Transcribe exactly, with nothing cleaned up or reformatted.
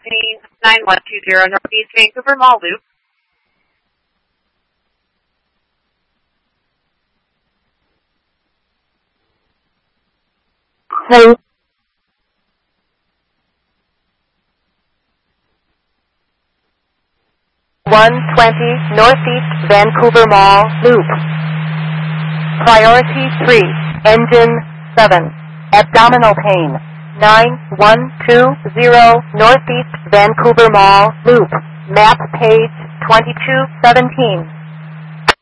pain, nine one two zero Northeast Vancouver Mall Loop. Hello. one twenty Northeast Vancouver Mall Loop. Priority three, engine seven, abdominal pain, nine one two zero Northeast Vancouver Mall Loop, map page twenty-two seventeen.